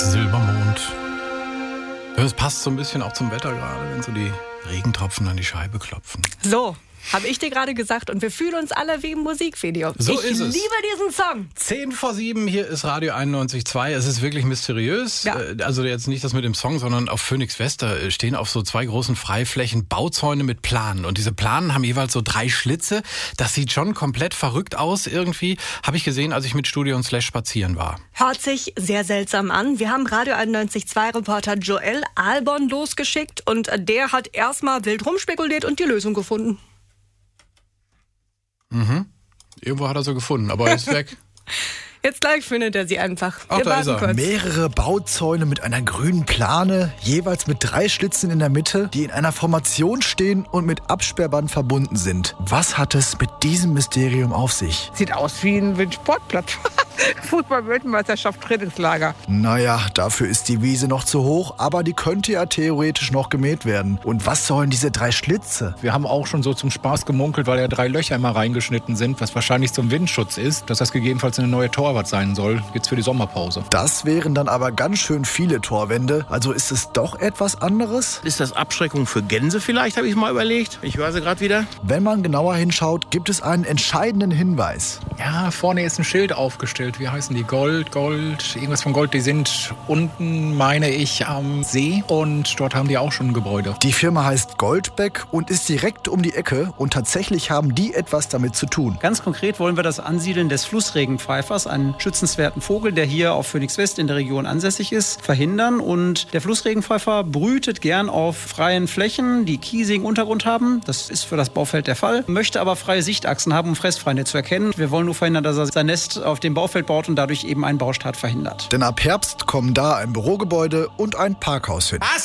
Silbermond. Das passt so ein bisschen auch zum Wetter gerade, wenn so die Regentropfen an die Scheibe klopfen. So, habe ich dir gerade gesagt, und wir fühlen uns alle wie im Musikvideo. So ich ist es. liebe diesen Song. 7:10, hier ist Radio 91.2. Es ist wirklich mysteriös. Ja. Also jetzt nicht das mit dem Song, sondern auf Phoenix West stehen auf so 2 großen Freiflächen Bauzäune mit Planen. Und diese Planen haben jeweils so 3 Schlitze. Das sieht schon komplett verrückt aus irgendwie. Habe ich gesehen, als ich mit Studio und Slash spazieren war. Hört sich sehr seltsam an. Wir haben Radio 91.2 Reporter Joel Albon losgeschickt und der hat erstmal wild rumspekuliert und die Lösung gefunden. Irgendwo hat er so gefunden, aber er ist weg. Jetzt gleich findet er sie einfach. Ach, Wir da ist warten er. kurz. Mehrere Bauzäune mit einer grünen Plane, jeweils mit 3 Schlitzen in der Mitte, die in einer Formation stehen und mit Absperrband verbunden sind. Was hat es mit diesem Mysterium auf sich? Sieht aus wie ein Sportplatz. Fußball-Weltmeisterschaft, Trainingslager. Naja, dafür ist die Wiese noch zu hoch, aber die könnte ja theoretisch noch gemäht werden. Und was sollen diese 3 Schlitze? Wir haben auch schon so zum Spaß gemunkelt, weil ja 3 Löcher immer reingeschnitten sind, was wahrscheinlich zum Windschutz ist, dass das gegebenenfalls eine neue Torwart sein soll, jetzt für die Sommerpause. Das wären dann aber ganz schön viele Torwände. Also ist es doch etwas anderes? Ist das Abschreckung für Gänse vielleicht, habe ich mal überlegt. Ich höre sie gerade wieder. Wenn man genauer hinschaut, gibt es einen entscheidenden Hinweis. Ja, vorne ist ein Schild aufgestellt. Wie heißen die? Gold, irgendwas von Gold. Die sind unten, meine ich, am See und dort haben die auch schon ein Gebäude. Die Firma heißt Goldbeck und ist direkt um die Ecke und tatsächlich haben die etwas damit zu tun. Ganz konkret wollen wir das Ansiedeln des Flussregenpfeifers, einen schützenswerten Vogel, der hier auf Phoenix West in der Region ansässig ist, verhindern. Und der Flussregenpfeifer brütet gern auf freien Flächen, die kiesigen Untergrund haben. Das ist für das Baufeld der Fall. Möchte aber freie Sichtachsen haben, um Fressfeinde zu erkennen. Wir wollen nur verhindern, dass er sein Nest auf dem Baufeld baut und dadurch eben einen Baustart verhindert. Denn ab Herbst kommen da ein Bürogebäude und ein Parkhaus hin.